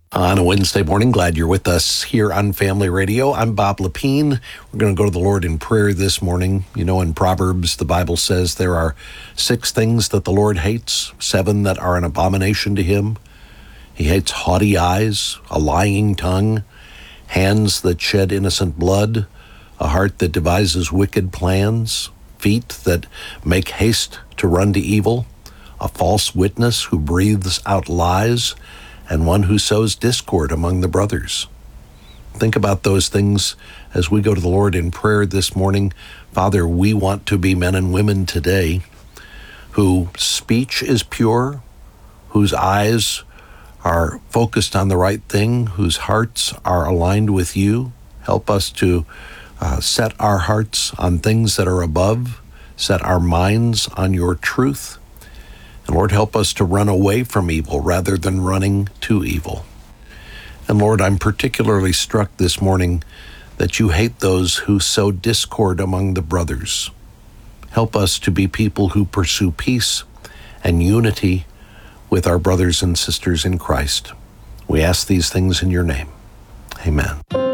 On a Wednesday morning, glad you're with us here on Family Radio. I'm Bob Lepine. We're going to go to the Lord in prayer this morning. You know, in Proverbs, the Bible says there are 6 things that the Lord hates, 7 that are an abomination to him. He hates haughty eyes, a lying tongue, hands that shed innocent blood, a heart that devises wicked plans, feet that make haste to run to evil, a false witness who breathes out lies, and one who sows discord among the brothers. Think about those things as we go to the Lord in prayer this morning. Father, we want to be men and women today whose speech is pure, whose eyes are focused on the right thing, whose hearts are aligned with you. Help us to set our hearts on things that are above, set our minds on your truth. And Lord, help us to run away from evil rather than running to evil. And Lord, I'm particularly struck this morning that you hate those who sow discord among the brothers. Help us to be people who pursue peace and unity with our brothers and sisters in Christ. We ask these things in your name. Amen.